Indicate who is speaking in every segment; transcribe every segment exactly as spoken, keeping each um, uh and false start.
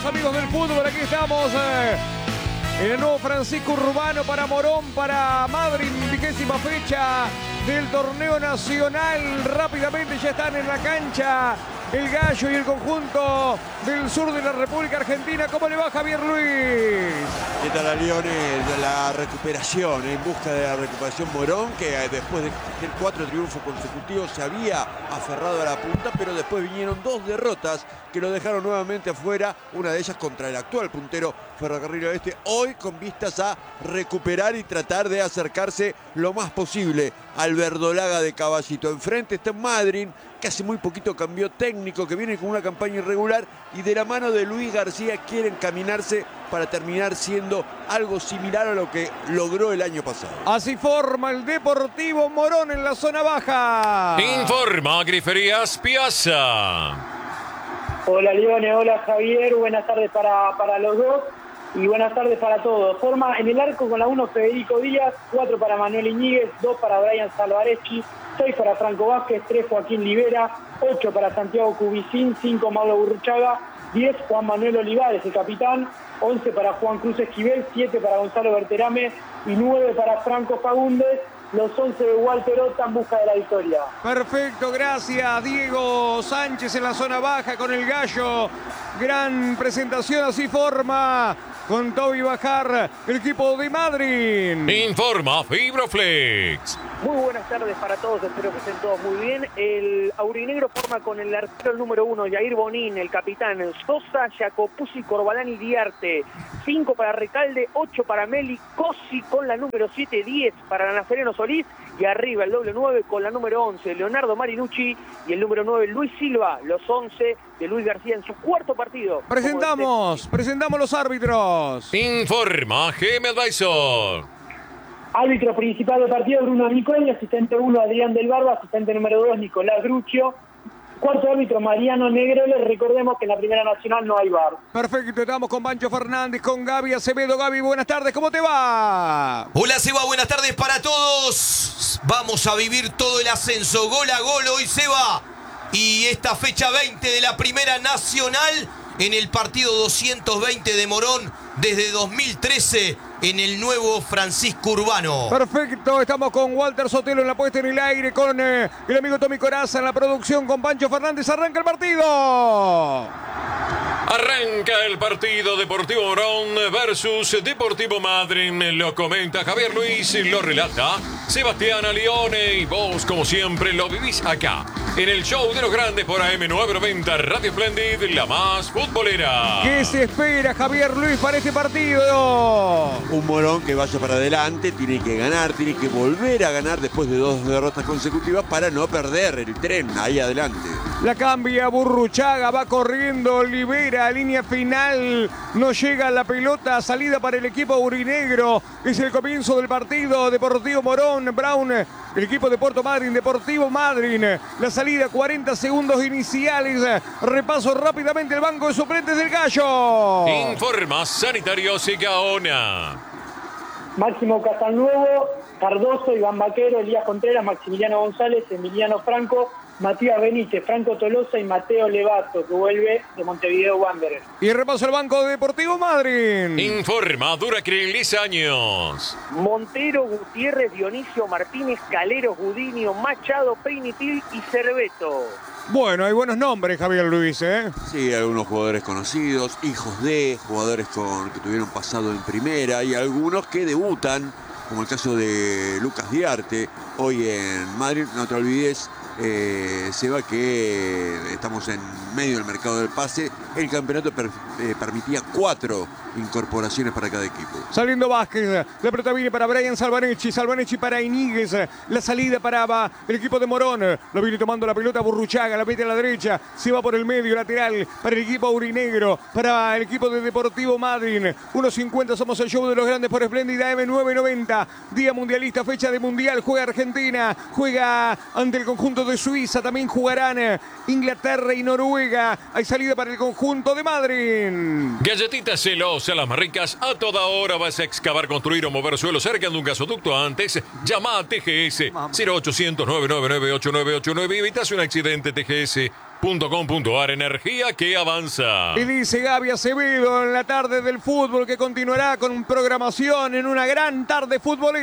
Speaker 1: amigos del fútbol, aquí estamos eh, en el nuevo Francisco Urbano para Morón, para Madrid, vigésima fecha del torneo nacional. Rápidamente ya están en la cancha el Gallo y el conjunto del sur de la República Argentina. ¿Cómo le va, Javier Luis?
Speaker 2: ¿Qué tal, a Leones? De la recuperación, en busca de la recuperación Morón, que después de tener cuatro triunfos consecutivos se había aferrado a la punta, pero después vinieron dos derrotas que lo dejaron nuevamente afuera, una de ellas contra el actual puntero Ferrocarril Oeste, hoy con vistas a recuperar y tratar de acercarse lo más posible al verdolaga de Caballito. Enfrente está Madryn, que hace muy poquito cambió técnico, que viene con una campaña irregular y de la mano de Luis García quieren caminarse para terminar siendo algo similar a lo que logró el año pasado.
Speaker 1: Así forma el Deportivo Morón en la zona baja.
Speaker 3: Informa Griferías Piazza.
Speaker 4: Hola, Leone, hola, Javier, buenas tardes para, para los dos y buenas tardes para todos. Forma en el arco con la uno Federico Díaz, cuatro para Manuel Iñiguez, dos para Brian Salvareschi, seis para Franco Vázquez, tres Joaquín Libera, ocho para Santiago Cubicín, cinco Mauro Burruchaga, diez Juan Manuel Olivares, el capitán, once para Juan Cruz Esquivel, siete para Gonzalo Berterame y nueve para Franco Fagundes. Los once de Walter Ota en busca de la victoria.
Speaker 1: Perfecto, gracias. Diego Sánchez en la zona baja con el Gallo. Gran presentación, así forma con Toby Bajar el equipo de Madryn.
Speaker 3: Informa Fibroflex.
Speaker 5: Muy buenas tardes para todos, espero que estén todos muy bien. El aurinegro forma con el arquero número uno, Jair Bonín, el capitán, Sosa, Jacopuzzi, Corbalán y Diarte. cinco para Recalde, ocho para Meli, Cosi con la número siete, diez para Nazareno Solís y arriba el doble nueve con la número once, Leonardo Marinucci y el número nueve, Luis Silva, los once de Luis García en su cuarto partido.
Speaker 1: Presentamos, presentamos los árbitros.
Speaker 3: Informa G M Advisor.
Speaker 4: Árbitro principal del partido, Bruno Nicoli, asistente uno, Adrián del Barba, asistente número dos, Nicolás Gruccio. Cuarto árbitro, Mariano Negrole. Recordemos que en la Primera Nacional no hay V A R.
Speaker 1: Perfecto, estamos con Pancho Fernández, con Gaby Acevedo. Gaby, buenas tardes, ¿cómo te va?
Speaker 6: Hola, Seba, buenas tardes para todos. Vamos a vivir todo el ascenso, gol a gol hoy, Seba. Y esta fecha veinte de la Primera Nacional en el partido doscientos veinte de Morón desde dos mil trece en el nuevo Francisco Urbano.
Speaker 1: Perfecto, estamos con Walter Sotelo en la puesta en el aire, con eh, el amigo Tommy Coraza en la producción, con Pancho Fernández. Arranca el partido.
Speaker 3: Arranca el partido Deportivo Morón versus Deportivo Madryn. Lo comenta Javier Luis, lo relata Sebastián Alione y vos, como siempre, lo vivís acá en el show de los grandes por A M novecientos noventa Radio Splendid, la más futbolera.
Speaker 1: ¿Qué se espera, Javier Luis, para este partido?
Speaker 2: Un Morón que vaya para adelante, tiene que ganar, tiene que volver a ganar después de dos derrotas consecutivas para no perder el tren ahí adelante.
Speaker 1: La cambia Burruchaga, va corriendo, libera, línea final, no llega la pelota, salida para el equipo aurinegro. Es el comienzo del partido. Deportivo Morón, Brown, el equipo de Puerto Madryn, Deportivo Madryn. La salida, cuarenta segundos iniciales. Repaso rápidamente el banco de suplentes del Gallo.
Speaker 3: Informa Sanitarios y Gaona.
Speaker 4: Máximo Casalnuevo, Cardoso, Iván Vaquero, Elías Contreras, Maximiliano González, Emiliano Franco, Matías Benítez, Franco Tolosa y Mateo Levato, que vuelve de Montevideo Wanderers.
Speaker 1: Y repaso el banco de Deportivo Madryn.
Speaker 3: Informa Duracrilis Años.
Speaker 5: Montero, Gutiérrez, Dionisio Martínez, Calero, Gudinio, Machado, Peinitil y Cerveto.
Speaker 1: Bueno, hay buenos nombres, Javier Luis, ¿eh?
Speaker 2: Sí, algunos jugadores conocidos, hijos de jugadores con, que tuvieron pasado en primera y algunos que debutan, como el caso de Lucas Diarte, hoy en Madrid. No te olvides, eh, Seba, que estamos en medio del mercado del pase. El campeonato per, eh, permitía cuatro incorporaciones para cada equipo.
Speaker 1: Saliendo Vázquez, la pelota viene para Brian Salvaneschi, Salvaneschi para Iñiguez, la salida para va, el equipo de Morón, lo viene tomando la pelota Burruchaga, la mete a la derecha, se va por el medio lateral para el equipo aurinegro, para el equipo de Deportivo Madryn. uno cincuenta somos el show de los grandes por Espléndida A M novecientos noventa, día mundialista, fecha de mundial, juega Argentina, juega ante el conjunto de Suiza, también jugarán Inglaterra y Noruega. Hay salida para el conjunto de Madryn.
Speaker 3: Galletitas Celosa, las más ricas. A toda hora vas a excavar, construir o mover suelo cerca de un gasoducto antes. Llama a T G S cero ochocientos, nueve nueve nueve, ocho nueve ocho nueve y evitas un accidente. T G S punto com punto ar. Energía que avanza.
Speaker 1: Y dice Gaby Acevedo en la tarde del fútbol que continuará con programación en una gran tarde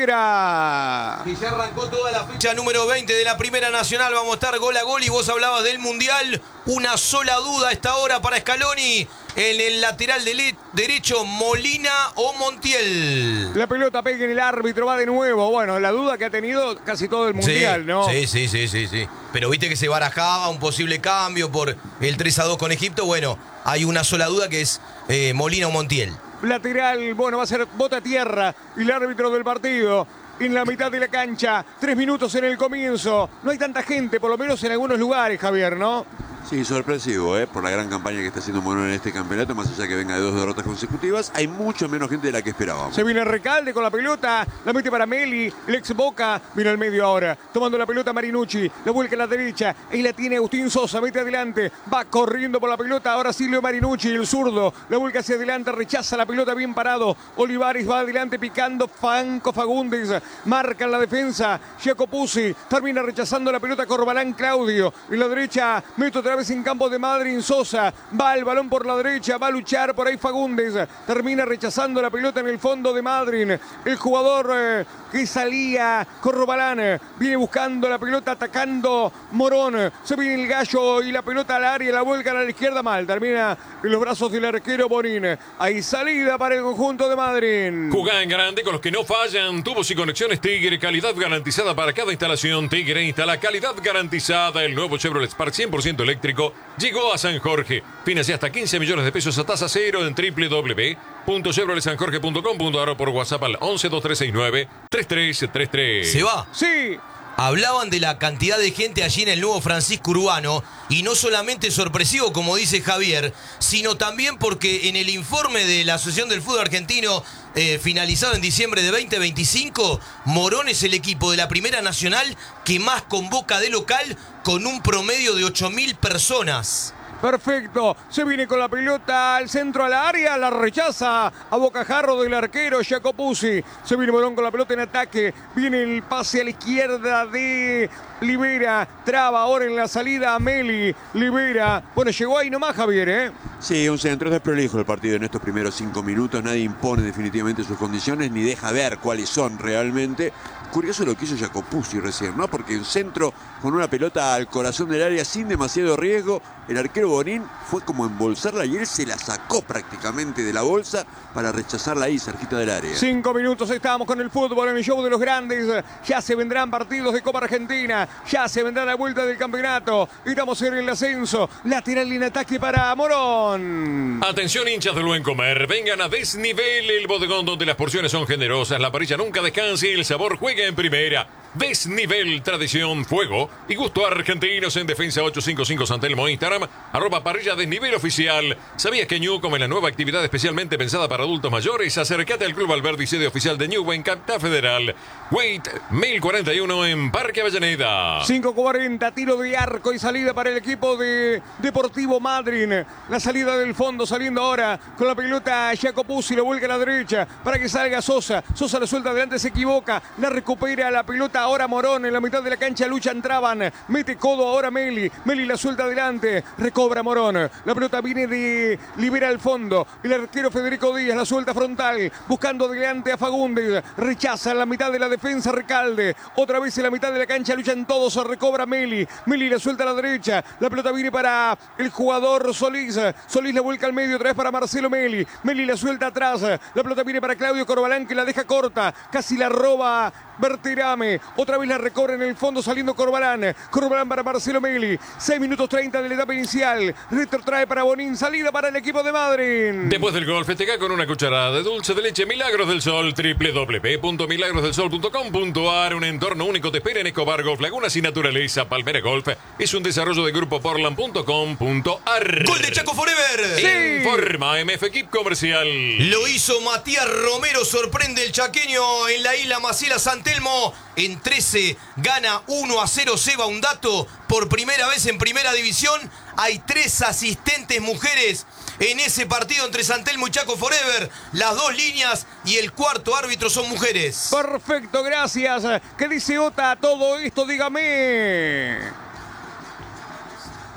Speaker 1: futbolera.
Speaker 6: Y ya arrancó toda la fecha número veinte de la Primera Nacional. Vamos a estar gol a gol y vos hablabas del Mundial. Una sola duda a esta hora para Scaloni. En el lateral de derecho, Molina o Montiel.
Speaker 1: La pelota pega en el árbitro, va de nuevo. Bueno, la duda que ha tenido casi todo el Mundial,
Speaker 6: sí,
Speaker 1: ¿no?
Speaker 6: Sí, sí, sí, sí, sí. Pero viste que se barajaba un posible cambio por el tres a dos con Egipto. Bueno, hay una sola duda que es eh, Molina o Montiel.
Speaker 1: Lateral, bueno, va a ser bota a tierra y el árbitro del partido. En la mitad de la cancha, tres minutos en el comienzo. No hay tanta gente, por lo menos en algunos lugares, Javier, ¿no?
Speaker 2: Sí, sorpresivo, ¿eh? Por la gran campaña que está haciendo Morón en este campeonato, más allá que venga de dos derrotas consecutivas, hay mucho menos gente de la que esperábamos.
Speaker 1: Se viene Recalde con la pelota, la mete para Meli, el ex Boca, viene al medio ahora, tomando la pelota Marinucci, la vuelca a la derecha, ahí la tiene Agustín Sosa, mete adelante, va corriendo por la pelota, ahora Silvio Marinucci, el zurdo, la vuelca hacia adelante, rechaza la pelota bien parado, Olivares va adelante picando, Franco Fagundes, marca en la defensa, Giacopuzzi, termina rechazando la pelota Corbalán Claudio, en la derecha, mete otra vez en campo de Madryn Sosa, va el balón por la derecha, va a luchar por ahí Fagundes, termina rechazando la pelota en el fondo de Madryn, el jugador eh, que salía Corbalán, viene buscando la pelota, atacando Morón, se viene el gallo y la pelota al área, la vuelca a la izquierda mal, termina en los brazos del arquero Bonín, hay salida para el conjunto de Madryn.
Speaker 3: Jugá en grande con los que no fallan, tubos y conexiones Tigre, calidad garantizada para cada instalación. Tigre instala calidad garantizada. El nuevo Chevrolet Spark cien por ciento eléctrico llegó a San Jorge. Financia hasta quince millones de pesos a tasa cero en doble u doble u doble u punto chevrolet san jorge punto com punto ar o por WhatsApp al once dos tres seis nueve tres tres tres tres.
Speaker 6: ¿Se va?
Speaker 1: Sí.
Speaker 6: Hablaban de la cantidad de gente allí en el nuevo Francisco Urbano y no solamente sorpresivo, como dice Javier, sino también porque en el informe de la Asociación del Fútbol Argentino eh, finalizado en diciembre de veinte veinticinco, Morón es el equipo de la Primera Nacional que más convoca de local con un promedio de ocho mil personas.
Speaker 1: Perfecto, se viene con la pelota al centro al área, la rechaza a bocajarro del arquero Giacopuzzi. Se viene Morón con la pelota en ataque, viene el pase a la izquierda de Libera, traba ahora en la salida a Meli, Libera. Bueno, llegó ahí nomás Javier, ¿eh?
Speaker 2: Sí, un centro desprolijo el partido en estos primeros cinco minutos. Nadie impone definitivamente sus condiciones ni deja ver cuáles son realmente. Curioso lo que hizo Giacopuzzi recién, ¿no? Porque un centro con una pelota al corazón del área sin demasiado riesgo. El arquero Bonín fue como embolsarla y él se la sacó prácticamente de la bolsa para rechazarla ahí, cerquita del área.
Speaker 1: Cinco minutos estamos con el fútbol en el show de los grandes. Ya se vendrán partidos de Copa Argentina. Ya se vendrá la vuelta del campeonato. Estamos en el ascenso. Lateral en ataque para Morón.
Speaker 3: Atención hinchas del buen comer. Vengan a Desnivel, el bodegón donde las porciones son generosas. La parrilla nunca descansa y el sabor juega en primera. Desnivel, tradición, fuego y gusto argentinos en Defensa ochocientos cincuenta y cinco San Telmo, Instagram, arroba parrilla Desnivel oficial. ¿Sabías que Newcom es la nueva actividad especialmente pensada para adultos mayores? Acércate al Club Alberdi, sede oficial de Newcom en Capital Federal. Wait, mil cuarenta y uno en Parque Avellaneda.
Speaker 1: cinco cuarenta, tiro de arco y salida para el equipo de Deportivo Madryn. La salida del fondo, saliendo ahora con la pelota Giacopuzzi, lo vuelca a la derecha para que salga Sosa. Sosa la suelta adelante, se equivoca, la recupera la pelota ahora Morón, en la mitad de la cancha lucha, entraban, mete codo ahora Meli, Meli la suelta adelante, recobra Morón, la pelota viene de libera al fondo, el arquero Federico Díaz la suelta frontal, buscando adelante a Fagundes, rechaza en la mitad de la defensa Recalde, otra vez en la mitad de la cancha luchan todos, recobra Meli, Meli la suelta a la derecha, la pelota viene para el jugador Solís, Solís la vuelca al medio, otra vez para Marcelo Meli, Meli la suelta atrás, la pelota viene para Claudio Corbalán que la deja corta, casi la roba Berterame, otra vez la recobra en el fondo saliendo Corbalán, Corbalán para Marcelo Meli, seis minutos treinta de la etapa inicial, retrotrae para Bonín, salida para el equipo de Madryn.
Speaker 3: Después del gol, festeja con una cucharada de dulce de leche Milagros del Sol, doble u doble u doble u punto milagros del sol punto com punto ar. Un entorno único te espera en Escobar Golf, Lagunas y Naturaleza. Palmera Golf es un desarrollo de grupo portland punto com punto ar.
Speaker 6: ¡Gol de Chaco Forever!
Speaker 1: Sí.
Speaker 3: Informa M F Equip Comercial.
Speaker 6: Lo hizo Matías Romero, sorprende el chaqueño en la isla Maciela San Telmo. En trece gana uno a cero Seba, un dato, por primera vez en primera división. Hay tres asistentes mujeres en ese partido entre San Telmo y Chaco Forever. Las dos líneas y el cuarto árbitro son mujeres.
Speaker 1: Perfecto, gracias. ¿Qué dice Ota a todo esto? Dígame.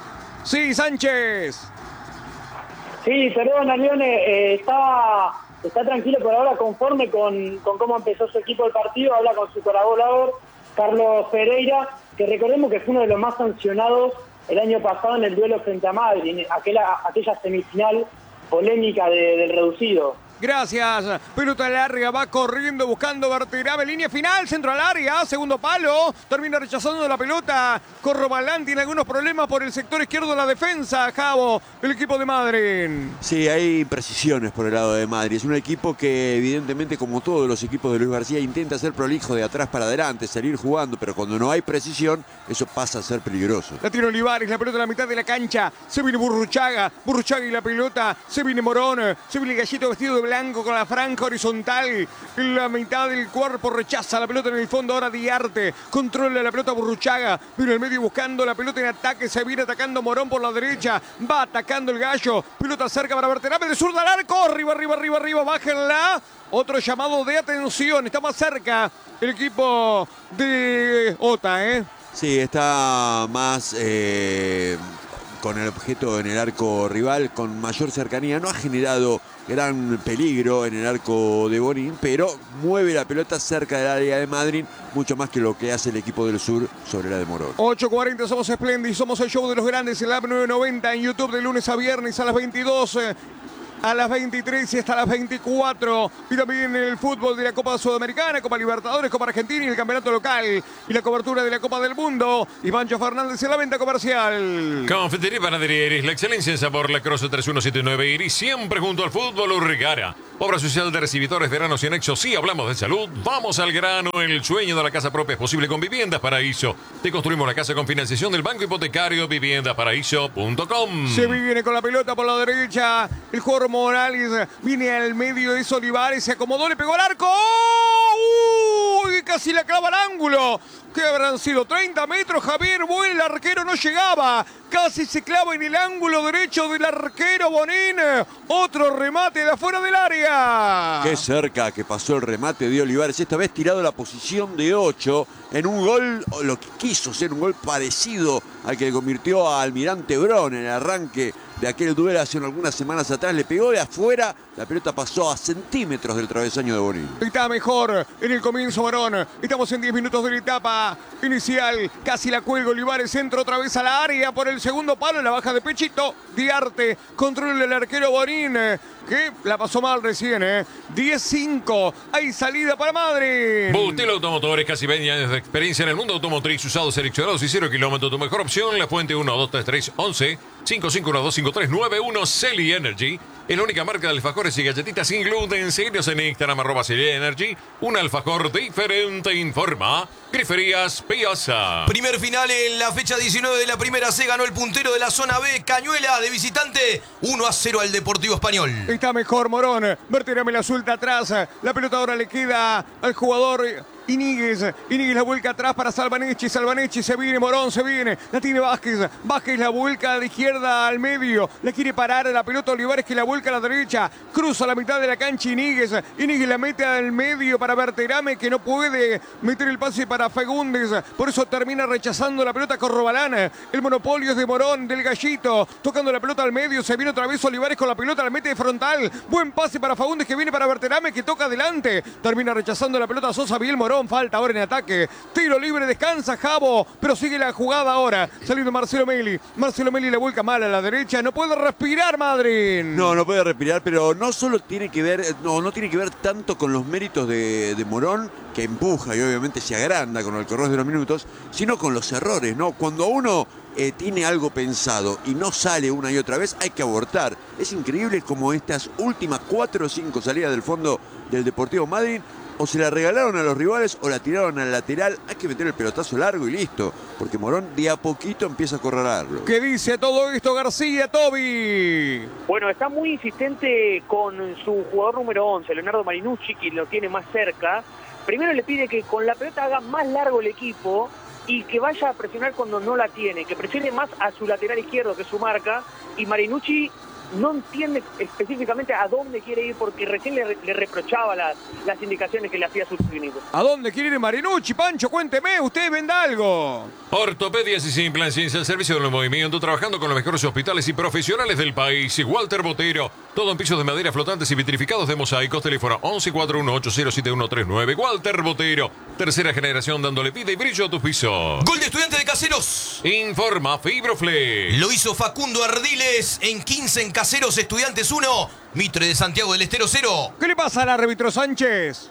Speaker 1: Sí, Sánchez.
Speaker 4: Sí, perdón, Leone, eh, está, está tranquilo por ahora, conforme con, con cómo empezó su equipo el partido. Habla con su colaborador, Carlos Pereira, que recordemos que fue uno de los más sancionados el año pasado en el duelo frente a Madrid, aquella, aquella semifinal polémica de, del reducido.
Speaker 1: Gracias. Pelota larga, va corriendo, buscando Berterame. Línea final, centro al área, segundo palo. Termina rechazando la pelota. Corrobalán tiene algunos problemas por el sector izquierdo de la defensa. Javo, el equipo de Madrid.
Speaker 2: Sí, hay imprecisiones por el lado de Madrid. Es un equipo que evidentemente, como todos los equipos de Luis García, intenta ser prolijo de atrás para adelante, salir jugando, pero cuando no hay precisión, eso pasa a ser peligroso.
Speaker 1: La tira Olivares, la pelota en la mitad de la cancha. Se viene Burruchaga, Burruchaga y la pelota. Se viene Morón, se viene Gallito vestido de blanco con la franja horizontal en la mitad del cuerpo, rechaza la pelota en el fondo. Ahora Diarte controla la pelota Burruchaga, viene al medio buscando la pelota en ataque, se viene atacando Morón por la derecha, va atacando el Gallo, pelota cerca para Berterame, de zurda al arco, arriba, arriba, arriba, arriba, bájenla. Otro llamado de atención, está más cerca el equipo de Ota, ¿eh?
Speaker 2: Sí, está más eh, con el objeto en el arco rival, con mayor cercanía. No ha generado gran peligro en el arco de Bonín, pero mueve la pelota cerca del área de Madrid, mucho más que lo que hace el equipo del sur sobre la de Morón.
Speaker 1: ocho cuarenta, somos Splendid, somos el show de los grandes, el app nueve noventa en YouTube de lunes a viernes a las veintidós. A las veintitrés y hasta las veinticuatro. Y también el fútbol de la Copa Sudamericana, Copa Libertadores, Copa Argentina y el campeonato local. Y la cobertura de la Copa del Mundo. Y Pancho Fernández en la venta comercial.
Speaker 3: Confitería Panadería Iris, la excelencia en sabor, la Croce tres uno siete nueve Iris, siempre junto al fútbol Urrigara. Obra social de recibidores, veranos y anexos. Sí, hablamos de salud. Vamos al grano. El sueño de la casa propia es posible con Viviendas Paraíso. Te construimos la casa con financiación del Banco Hipotecario vivienda paraíso punto com.
Speaker 1: Se viene con la pelota por la derecha. El jugador Morales viene al medio de Olivares. Se acomodó, le pegó al arco. ¡Oh! ¡Uy! Casi la clava al ángulo. ¿Qué habrán sido? treinta metros, Javier Bull, el arquero no llegaba. Casi se clava en el ángulo derecho del arquero Bonín. Otro remate de afuera del área.
Speaker 2: Qué cerca que pasó el remate de Olivares. Esta vez tirado a la posición de ocho en un gol, o lo que quiso ser un gol parecido al que le convirtió a Almirante Brown en el arranque de aquel duelo hace algunas semanas atrás. Le pegó de afuera, la pelota pasó a centímetros del travesaño de Bonín.
Speaker 1: Está mejor en el comienzo Morón. Estamos en diez minutos de la etapa inicial. Casi la cuelga Olivares, entra otra vez a la área por el segundo palo, la baja de pechito. Diarte, controla el arquero Bonín, que la pasó mal recién, ¿eh? diez cinco, hay salida para Madrid.
Speaker 3: Butil Automotores, casi veinte años de experiencia en el mundo automotriz, usados, seleccionados y cero kilómetros. Tu mejor opción, La Fuente uno dos tres tres once cinco cinco uno dos cinco tres nueve uno. Celi Energy es la única marca de alfajores y galletitas sin gluten. Seguidos en Instagram, arroba Celi Energy. Un alfajor diferente, informa Griferías Piazza.
Speaker 6: Primer final en la fecha diecinueve de la primera C. Ganó el puntero de la zona B, Cañuelas, de visitante, uno a cero al Deportivo Español.
Speaker 1: Está mejor Morón. Berterame la suelta atrás. La pelota ahora le queda al jugador Iníguez. Iníguez la vuelca atrás para Salvanechi. Salvanechi se viene, Morón se viene. La tiene Vázquez. Vázquez la vuelca de izquierda al medio. La quiere parar la pelota Olivares, que la vuelca a la derecha. Cruza la mitad de la cancha Iníguez. Iníguez la mete al medio para Berterame, que no puede meter el pase para Fagundes. Por eso termina rechazando la pelota Corrobalán. El monopolio es de Morón, del Gallito. Tocando la pelota al medio. Se viene otra vez Olivares con la pelota. La mete de frontal. Buen pase para Fagundes, que viene para Berterame, que toca adelante. Termina rechazando la pelota Sosa Biel Morón. Falta ahora en ataque. Tiro libre, descansa Javo, pero sigue la jugada ahora. Saliendo Marcelo Meli. Marcelo Meli la vuelca mal a la derecha. No puede respirar Madrid.
Speaker 2: No, no puede respirar, pero no solo tiene que ver, no, no tiene que ver tanto con los méritos de, de Morón, que empuja y obviamente se agranda con el correr de los minutos, sino con los errores, ¿no? Cuando uno eh, tiene algo pensado y no sale una y otra vez, hay que abortar. Es increíble como estas últimas cuatro o cinco salidas del fondo del Deportivo Madrid o se la regalaron a los rivales o la tiraron al lateral. Hay que meter el pelotazo largo y listo, porque Morón de a poquito empieza a correrarlo.
Speaker 1: ¿Qué dice todo esto García, Toby?
Speaker 5: Bueno, está muy insistente con su jugador número once, Leonardo Marinucci, que lo tiene más cerca. Primero le pide que con la pelota haga más largo el equipo y que vaya a presionar cuando no la tiene, que presione más a su lateral izquierdo, que es su marca, y Marinucci no entiende específicamente a dónde quiere ir, porque recién le, le reprochaba las, las indicaciones que le hacía su técnico.
Speaker 1: ¿A dónde quiere ir Marinucci? Pancho, cuénteme, usted venda algo.
Speaker 3: Ortopedias y sin plan, ciencia al servicio del movimiento, trabajando con los mejores hospitales y profesionales del país. Walter Botero, todo en pisos de madera flotantes y vitrificados de mosaicos. Teléfono once cuarenta y uno ocho cero siete uno tres nueve. Walter Botero, tercera generación dándole vida y brillo a tus pisos.
Speaker 6: Gol de Estudiantes de Caseros.
Speaker 3: Informa Fibroflex.
Speaker 6: Lo hizo Facundo Ardiles en quince en Caseros, Estudiantes uno, Mitre de Santiago del Estero cero.
Speaker 1: ¿Qué le pasa al árbitro Sánchez?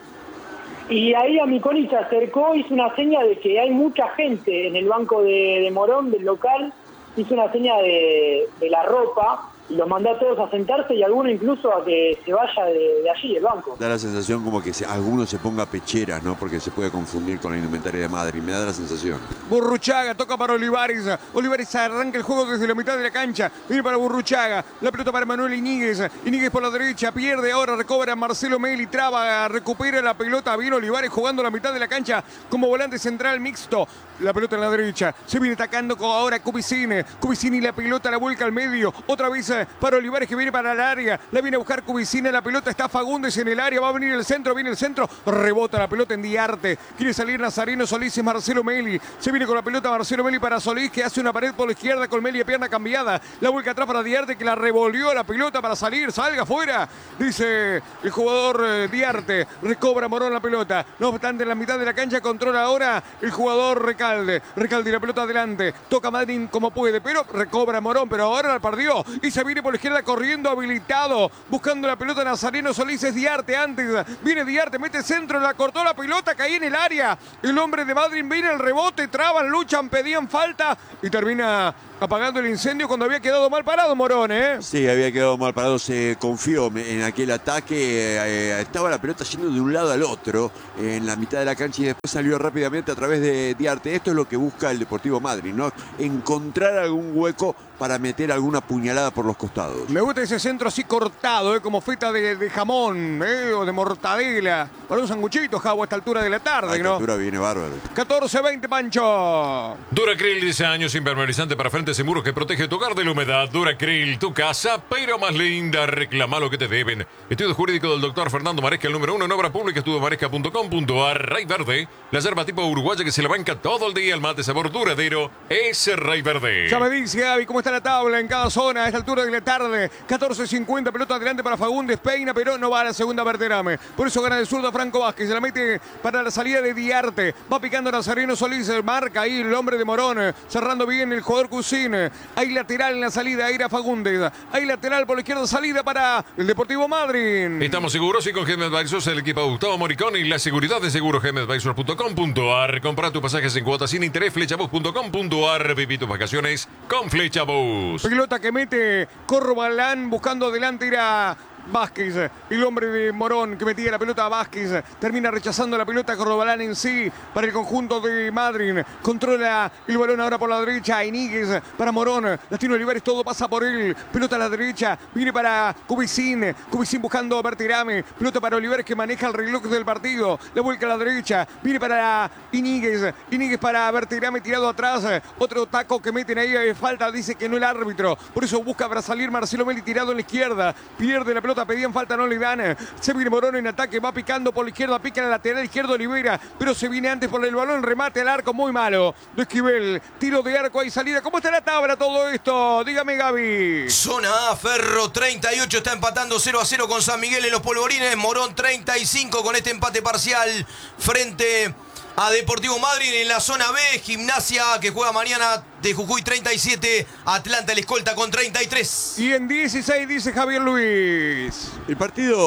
Speaker 4: Y ahí a Miconi se acercó, hizo una seña de que hay mucha gente en el banco de, de Morón, del local, hizo una seña de, de la ropa, y los mandó a todos a sentarse y alguno incluso a que se vaya de, de allí, del banco.
Speaker 2: Da la sensación como que se, alguno se ponga pecheras, ¿no? Porque se puede confundir con la indumentaria de Madrid, me da la sensación.
Speaker 1: Burruchaga toca para Olivares. Olivares arranca el juego desde la mitad de la cancha. Viene para Burruchaga. La pelota para Manuel Iñiguez. Iñiguez por la derecha. Pierde ahora. Recobra Marcelo Meli. Traba. Recupera la pelota. Viene Olivares jugando la mitad de la cancha como volante central mixto. La pelota en la derecha. Se viene atacando con ahora Cubicini. Cubicini la pelota la vuelca al medio. Otra vez para Olivares que viene para el área. La viene a buscar Cubicini. La pelota está Fagundes en el área. Va a venir el centro. Viene el centro. Rebota la pelota en Diarte. Quiere salir Nazareno Solís y Marcelo Meli. Se viene con la pelota Marcelo Meli para Solís, que hace una pared por la izquierda con Meli a pierna cambiada. La vuelca atrás para Diarte, que la revolvió la pelota para salir. Salga afuera, dice el jugador eh, Diarte. Recobra Morón la pelota. No obstante, en la mitad de la cancha controla ahora el jugador Recalde. Recalde y la pelota adelante. Toca Madrid como puede, pero recobra Morón, pero ahora la perdió. Y se viene por la izquierda corriendo habilitado. Buscando la pelota Nazareno Solís. Es Diarte antes. Viene Diarte, mete centro, la cortó la pelota, cae en el área. El hombre de Madrid viene el rebote, traban, luchan, pedían falta y termina apagando el incendio cuando había quedado mal parado Morón, ¿eh?
Speaker 2: Sí, había quedado mal parado, se confió en aquel ataque, eh, estaba la pelota yendo de un lado al otro en la mitad de la cancha y después salió rápidamente a través de Diarte. Esto es lo que busca el Deportivo Madrid, ¿no? Encontrar algún hueco para meter alguna puñalada por los costados.
Speaker 1: Me gusta ese centro así cortado, ¿eh? Como feta de, de jamón, ¿eh? O de mortadela. Para un sanguchito, Javo, a esta altura de la tarde,
Speaker 2: a esta
Speaker 1: ¿no?
Speaker 2: altura viene bárbaro.
Speaker 1: catorce veinte, Pancho.
Speaker 3: Duracril, diez años, impermeabilizante para frentes y muros que protege tu hogar de la humedad. Duracril, tu casa, pero más linda. Reclama lo que te deben. Estudio jurídico del doctor Fernando Maresca, el número uno en obra pública, estudio maresca punto com punto ar. Rey Verde, la yerba tipo uruguaya que se la banca todo el día. El mate sabor duradero es Rey Verde.
Speaker 1: Ya me dice Gaby cómo está la tabla en cada zona a esta altura de la tarde. catorce cincuenta, pelota adelante para Fagundes, peina, pero no va a la segunda Berterame. Por eso gana el zurdo Franco Vázquez. Se la mete para la salida de Diarte. Va picando Nazareno Solís, marca ahí el hombre de Morón. Cerrando bien el jugador Cusín. Hay lateral en la salida, ahí era Fagundes. Hay lateral por la izquierda, salida para el Deportivo Madrid.
Speaker 3: Estamos seguros y con G M Advisors, el equipo de Gustavo Moricón y la seguridad de seguro G M Advisors punto com punto ar. Compra tus pasajes en cuotas sin interés, flechabus punto com punto ar. Viví tus vacaciones con Flechabus.
Speaker 1: Pelota que mete Corbalán buscando adelante era Vázquez, el hombre de Morón que metía la pelota a Vázquez, termina rechazando la pelota Corbalán en sí para el conjunto de Madrid. Controla el balón ahora por la derecha, Iñiguez para Morón, Latino Olivares, todo pasa por él, pelota a la derecha, viene para Cubicín, Cubicín buscando a Bertirame, pelota para Olivares que maneja el reloj del partido, la vuelca a la derecha, viene para Iñiguez, Iñiguez para Bertirame tirado atrás, otro taco que meten ahí, falta, dice que no el árbitro, por eso busca para salir Marcelo Meli tirado en la izquierda, pierde la pelota, pedían falta, no le dan. Se viene Morón en ataque, va picando por la izquierda, pica en la lateral izquierdo Olivera, pero se viene antes por el balón, remate al arco muy malo de Esquivel, tiro de arco, hay salida. ¿Cómo está la tabla todo esto? Dígame, Gaby.
Speaker 6: Zona A, Ferro treinta y ocho está empatando cero a cero con San Miguel en los Polvorines. Morón treinta y cinco con este empate parcial frente a Deportivo Madrid. En la zona B, Gimnasia que juega mañana de Jujuy treinta y siete, Atlanta el escolta con treinta y tres.
Speaker 1: Y en dieciséis dice Javier Luis.
Speaker 2: El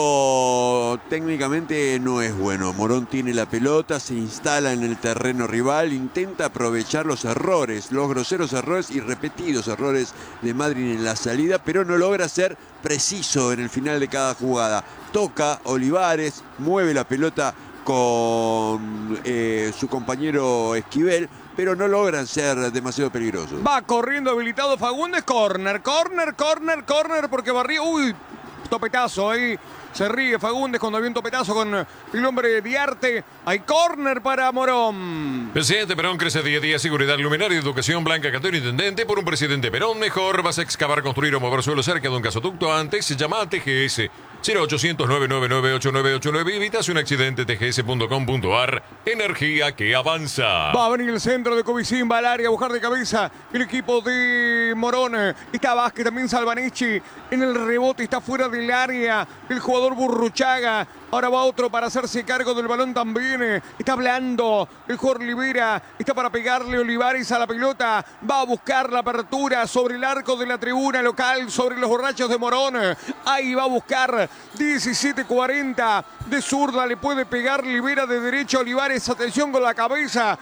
Speaker 2: partido técnicamente no es bueno. Morón tiene la pelota, se instala en el terreno rival, intenta aprovechar los errores, los groseros errores y repetidos errores de Madrid en la salida, pero no logra ser preciso en el final de cada jugada. Toca Olivares, mueve la pelota con eh, su compañero Esquivel, pero no logran ser demasiado peligrosos.
Speaker 1: Va corriendo habilitado Fagundes, córner, córner, córner, córner, porque barrió, uy, topetazo ahí. Se ríe Fagundes cuando había un topetazo con el hombre de arte. Hay córner para Morón.
Speaker 3: Presidente Perón crece día a día. Seguridad, luminaria, educación, Blanca Catero, intendente. Por un presidente Perón mejor. Vas a excavar, construir o mover suelo cerca de un gasoducto antes. Se llama a T G S. cero ochocientos, nueve nueve nueve, ocho nueve ocho nueve. Evitas un accidente. T G S punto com punto a r. Energía que avanza.
Speaker 1: Va a venir el centro de Covicín. Va al área a buscar de cabeza el equipo de Morón. Está Vázquez, también Salvanechi. En el rebote está fuera del área el jugador Burruchaga. Ahora va otro para hacerse cargo del balón también. Está hablando el jugador Olivera. Está para pegarle Olivares a la pelota. Va a buscar la apertura sobre el arco de la tribuna local, sobre los borrachos de Morón. Ahí va a buscar diecisiete cuarenta. De zurda le puede pegar Olivera, de derecha Olivares. Atención con la cabeza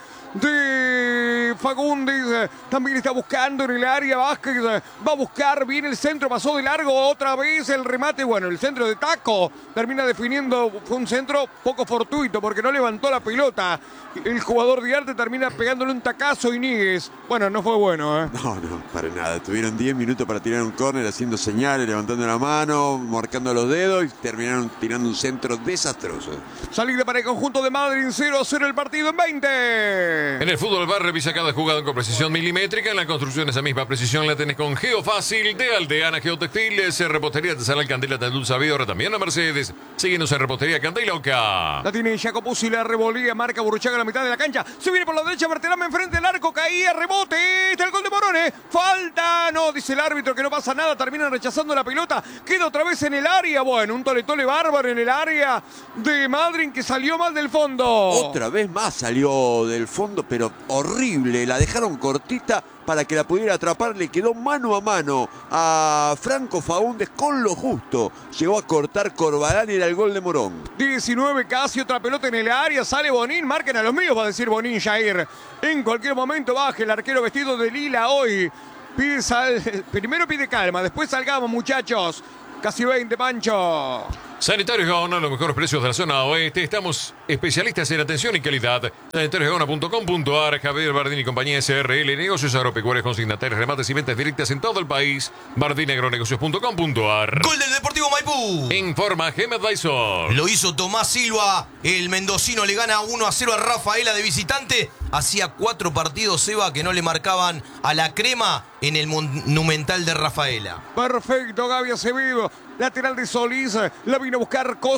Speaker 1: de Fagundes. También está buscando en el área Vázquez. Va a buscar bien el centro. Pasó de largo otra vez el remate. Bueno, el centro de taco termina definiendo. Fue un centro poco fortuito porque no levantó la pelota. El jugador de arte termina pegándole un tacazo a Iníguez. Bueno, no fue bueno, ¿eh?
Speaker 2: No, no, para nada. Tuvieron diez minutos para tirar un córner haciendo señales, levantando la mano, marcando los dedos y terminaron tirando un centro desastroso.
Speaker 1: Salida para el conjunto de Madrid, cero a cero el partido en veinte.
Speaker 3: En el fútbol bar revisa cada jugada con precisión milimétrica. En la construcción esa misma precisión la tenés con Geofácil de Aldeana Geotextiles. Repostería te sale Candela de Dulce Ahora también a Mercedes. Síguenos en Repostería Candela Oca.
Speaker 1: La tiene Jacopuzzi, la revolía, marca Burruchaga a la mitad de la cancha. Se viene por la derecha, Berterame enfrente del arco, caía, rebote. Está el gol de Morón, ¿eh? Falta, no, dice el árbitro que no pasa nada. Terminan rechazando la pelota. Queda otra vez en el área. Bueno, un toletole bárbaro en el área de Madrid que salió mal del fondo.
Speaker 2: Otra vez más salió del fondo, pero horrible. La dejaron cortita para que la pudiera atrapar. Le quedó mano a mano a Franco Fagundes con lo justo. Llegó a cortar Corbalán y era el gol de Morón.
Speaker 1: diecinueve casi, otra pelota en el área. Sale Bonín, marquen a los míos, va a decir Bonín Jair. En cualquier momento baje el arquero vestido de lila hoy. Pide sal... Primero pide calma, después salgamos, muchachos. Casi veinte, Pancho.
Speaker 3: Sanitarios Gaona, los mejores precios de la zona oeste. Estamos especialistas en atención y calidad. sanitarios gaona punto com punto a r. Javier Bardini y compañía S R L. Negocios agropecuarios consignatarios, remates y ventas directas en todo el país. bardini agronegocios punto com punto a r.
Speaker 6: Gol del Deportivo Maipú.
Speaker 3: Informa Gemed Advisor.
Speaker 6: Lo hizo Tomás Silva. El mendocino le gana uno a cero a Rafaela de visitante. Hacía cuatro partidos, Seba, que no le marcaban a la crema en el Monumental de Rafaela.
Speaker 1: Perfecto, Gaby Acevedo. Lateral de Solís. La vino a buscar Costa.